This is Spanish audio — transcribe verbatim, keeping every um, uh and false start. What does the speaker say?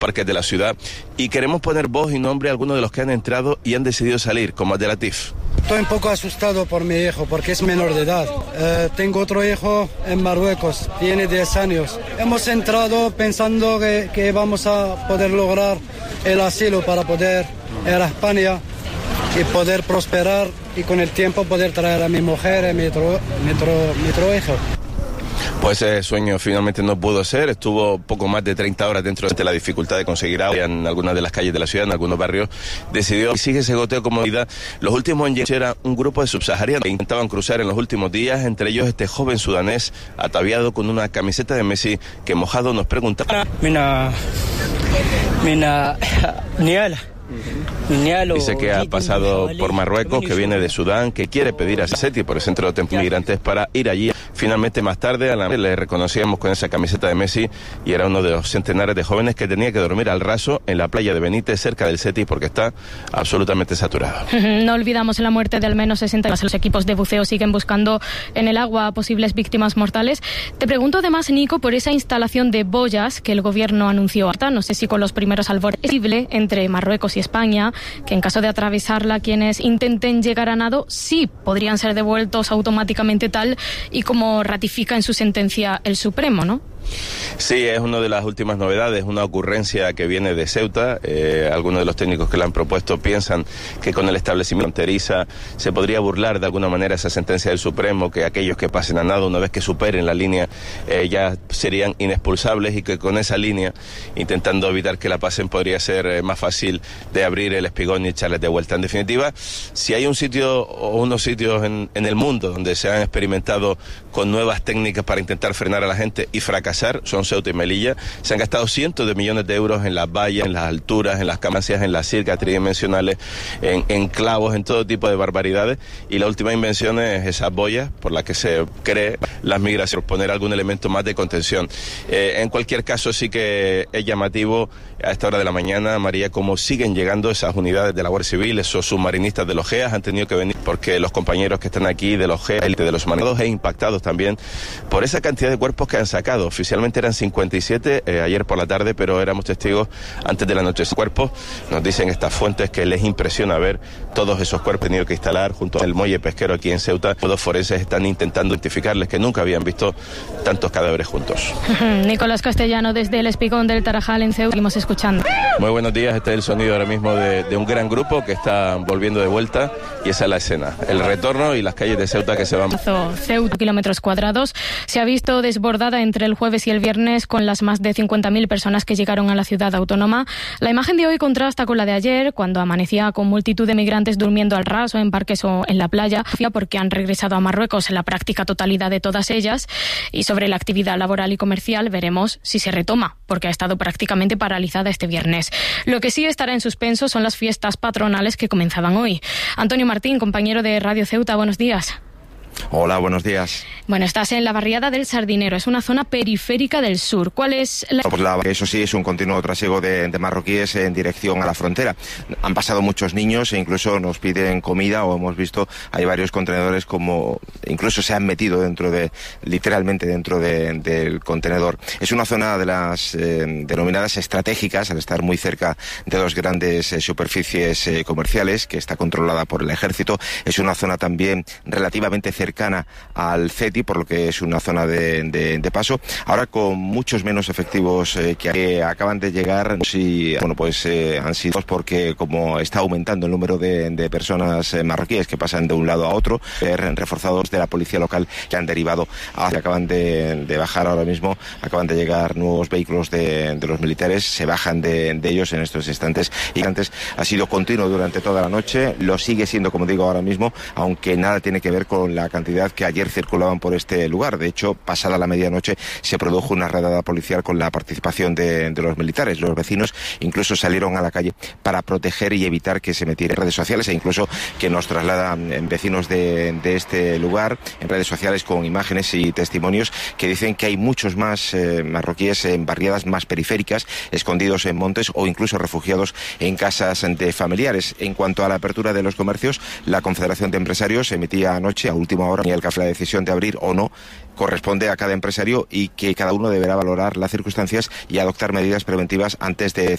parques de la ciudad, y queremos poner voz y nombre a algunos de los que han entrado y han decidido salir, como Abdelatif. Estoy un poco asustado por mi hijo porque es menor de edad. Eh, tengo otro hijo en Marruecos, tiene diez años. Hemos entrado pensando que, que vamos a poder lograr el asilo para poder ir a España y poder prosperar y con el tiempo poder traer a mi mujer y mi otro, mi otro, mi otro hijo. Pues ese sueño finalmente no pudo ser, estuvo poco más de treinta horas dentro de la dificultad de conseguir agua en algunas de las calles de la ciudad, en algunos barrios, decidió y sigue ese goteo como vida. Los últimos en llegar era un grupo de subsaharianos que intentaban cruzar en los últimos días, entre ellos este joven sudanés ataviado con una camiseta de Messi que mojado nos preguntaba. Mina, mina, niala. Dice que ha pasado por Marruecos, que viene de Sudán, que quiere pedir a SETI por el Centro de Migrantes para ir allí. Finalmente, más tarde, a la le reconocíamos con esa camiseta de Messi y era uno de los centenares de jóvenes que tenía que dormir al raso en la playa de Benítez, cerca del SETI, porque está absolutamente saturado. No olvidamos la muerte de al menos sesenta. Los equipos de buceo siguen buscando en el agua a posibles víctimas mortales. Te pregunto además, Nico, por esa instalación de boyas que el gobierno anunció. No sé si con los primeros albores posible entre Marruecos y España, que en caso de atravesarla quienes intenten llegar a nado sí podrían ser devueltos automáticamente, tal y como ratifica en su sentencia el Supremo, ¿no? Sí, es una de las últimas novedades, una ocurrencia que viene de Ceuta. Eh, algunos de los técnicos que la han propuesto piensan que con el establecimiento fronteriza se podría burlar de alguna manera esa sentencia del Supremo, que aquellos que pasen a nado una vez que superen la línea eh, ya serían inexpulsables, y que con esa línea, intentando evitar que la pasen, podría ser eh, más fácil de abrir el espigón y echarles de vuelta. En definitiva, si hay un sitio o unos sitios en, en el mundo donde se han experimentado con nuevas técnicas para intentar frenar a la gente y fracasar, son Ceuta y Melilla. Se han gastado cientos de millones de euros en las vallas, en las alturas, en las camancias, en las circas tridimensionales, en, en clavos, en todo tipo de barbaridades, y la última invención es esas boyas por las que se cree las migraciones, poner algún elemento más de contención. Eh, en cualquier caso, sí que es llamativo a esta hora de la mañana, María, cómo siguen llegando esas unidades de la Guardia Civil, esos submarinistas de los G E A, han tenido que venir porque los compañeros que están aquí de los G E A, de los submarinos, e impactados también por esa cantidad de cuerpos que han sacado. Oficialmente eran cincuenta y siete eh, ayer por la tarde, pero éramos testigos antes de la noche. Esos cuerpos, nos dicen estas fuentes, que les impresiona ver todos esos cuerpos tenido que instalar junto al muelle pesquero aquí en Ceuta. Los forenses están intentando identificarles, que nunca habían visto tantos cadáveres juntos. Nicolás Castellano desde el Espigón del Tarajal en Ceuta. Seguimos escuchando. Muy buenos días, este es el sonido ahora mismo de, de un gran grupo que está volviendo de vuelta, y esa es la escena, el retorno y las calles de Ceuta que se van. Ceuta, kilómetros cuadrados, se ha visto desbordada entre el jueves y el viernes con las más de cincuenta mil personas que llegaron a la ciudad autónoma. La imagen de hoy contrasta con la de ayer, cuando amanecía con multitud de migrantes durmiendo al raso en parques o en la playa, porque han regresado a Marruecos en la práctica totalidad de todas ellas. Y sobre la actividad laboral y comercial veremos si se retoma, porque ha estado prácticamente paralizada este viernes. Lo que sí estará en suspenso son las fiestas patronales que comenzaban hoy. Antonio Martín, compañero de Radio Ceuta, buenos días. Hola, buenos días. Bueno, estás en la barriada del Sardinero, es una zona periférica del sur. ¿Cuál es la...? Pues la, eso sí, es un continuo trasiego de, de marroquíes en dirección a la frontera. Han pasado muchos niños e incluso nos piden comida, o hemos visto, hay varios contenedores como incluso se han metido dentro de, literalmente dentro de, del contenedor. Es una zona de las eh, denominadas estratégicas, al estar muy cerca de dos grandes eh, superficies eh, comerciales, que está controlada por el ejército. Es una zona también relativamente cercana al CETI, por lo que es una zona de, de, de paso. Ahora con muchos menos efectivos eh, que acaban de llegar, sí, bueno, pues eh, han sido porque como está aumentando el número de, de personas eh, marroquíes que pasan de un lado a otro, eh, reforzados de la policía local que han derivado a, acaban de, de bajar ahora mismo, acaban de llegar nuevos vehículos de, de los militares, se bajan de, de ellos en estos instantes, y antes ha sido continuo durante toda la noche, lo sigue siendo, como digo, ahora mismo, aunque nada tiene que ver con la cantidad que ayer circulaban por este lugar. De hecho, pasada la medianoche se produjo una redada policial con la participación de, de los militares. Los vecinos incluso salieron a la calle para proteger y evitar que se metieran en redes sociales, e incluso que nos trasladan vecinos de, de este lugar en redes sociales con imágenes y testimonios que dicen que hay muchos más eh, marroquíes en barriadas más periféricas, escondidos en montes o incluso refugiados en casas de familiares. En cuanto a la apertura de los comercios, la Confederación de Empresarios emitía anoche a última hora y el café la decisión de abrir o no corresponde a cada empresario, y que cada uno deberá valorar las circunstancias y adoptar medidas preventivas antes de